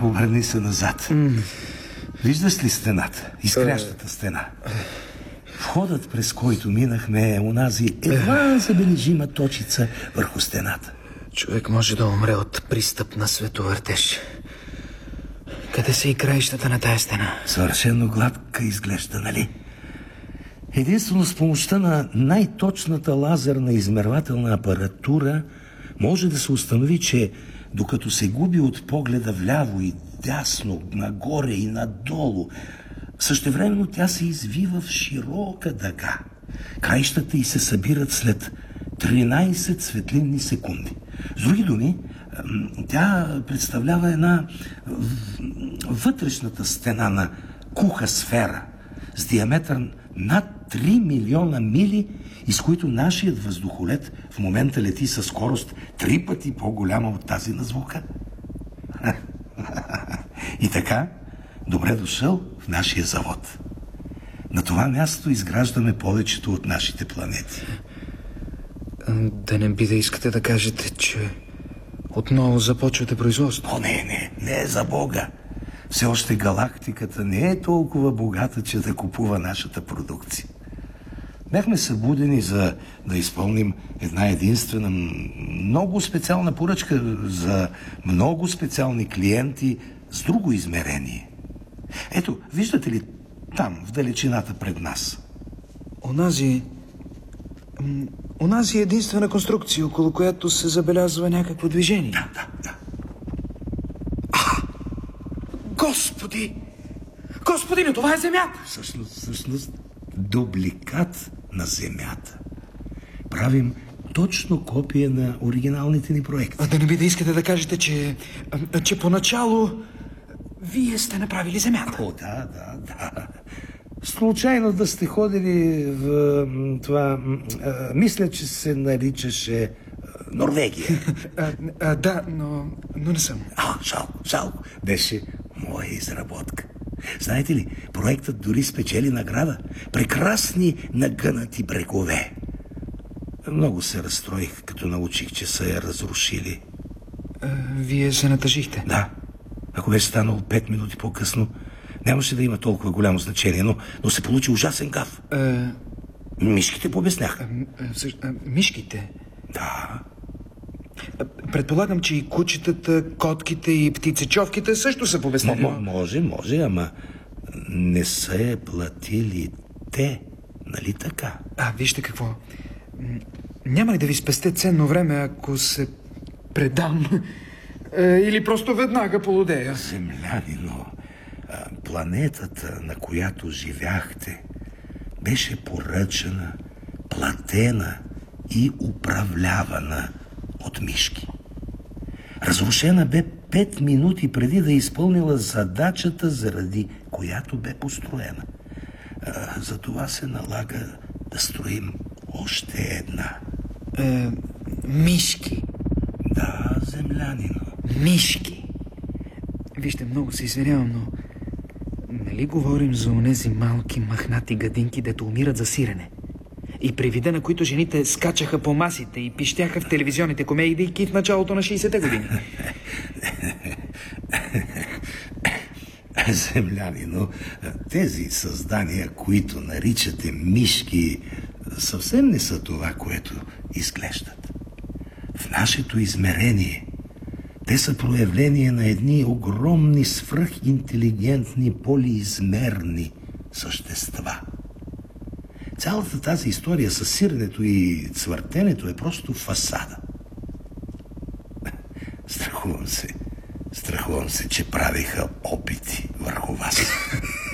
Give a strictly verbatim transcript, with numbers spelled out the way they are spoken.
Обърни се назад. Mm. Виждаш ли стената? Изкрящата стена. Входът, през който минахме, е онази едва забележима точица върху стената. Човек може да умре от пристъп на световъртеж. Къде са и краищата на тая стена? Съвършено гладка изглежда, нали? Единствено с помощта на най-точната лазерна измервателна апаратура може да се установи, че докато се губи от погледа вляво и дясно, нагоре и надолу, същевременно тя се извива в широка дъга. Краищата й се събират след тринайсет светлинни секунди. С други думи, тя представлява една вътрешната стена на куха сфера с диаметър над три милиона мили, из които нашият въздухолет в момента лети със скорост три пъти по-голяма от тази на звука. И така, добре дошъл в нашия завод. На това място изграждаме повечето от нашите планети. Да не би да искате да кажете, че отново започвате производство? О, не, не, не за Бога. Все още галактиката не е толкова богата, че да купува нашата продукция. Бяхме събудени за да изпълним една единствена, много специална поръчка за много специални клиенти с друго измерение. Ето, виждате ли там, в далечината пред нас? Онази... Онази единствена конструкция, около която се забелязва някакво движение. Да, да, да. А! Господи! Господи, но това е Земята! Всъщност, всъщност, дубликат на Земята. Правим точно копия на оригиналните ни проекти. А да не би да искате да кажете, че, че поначало вие сте направили Земята? О, да, да, да. Случайно да сте ходили в това... А, мисля, че се наричаше Норвегия. А, а, да, но, но не съм. А, жалко, жалко. Беше моя изработка. Знаете ли, проектът дори спечели награда. Прекрасни нагънати брегове. Много се разстроих, като научих, че са я разрушили. А, вие се натъжихте? Да. Ако беше станало пет минути по-късно, нямаше да има толкова голямо значение, но, но се получи ужасен гаф. А... Мишките побесняха. А, а, мишките? Да. Предполагам, че и кучетата, котките и птицечовките също са побеснели. М- може, може, ама не са е платили те, нали така? А, вижте какво. Няма ли да ви спесте ценно време, ако се предам? Или просто веднага полудея? Землянино, планетата, на която живяхте, беше поръчана, платена и управлявана от мишки. Разрушена бе пет минути преди да е изпълнила задачата, заради която бе построена. А, за това се налага да строим още една. Е, мишки. Да, землянино. Мишки. Вижте, много се извинявам, но нали говорим за онези малки махнати гадинки, дето умират за сирене? И при вида на които жените скачаха по масите и пищяха в телевизионните комедийки в началото на шейсетте години. Землянино, тези създания, които наричате мишки, съвсем не са това, което изглеждат. В нашето измерение те са проявление на едни огромни свръхинтелигентни полиизмерни същества. Цялата тази история с сиренето и цвъртенето е просто фасада. Страхувам се, страхувам се, че правиха опити върху вас.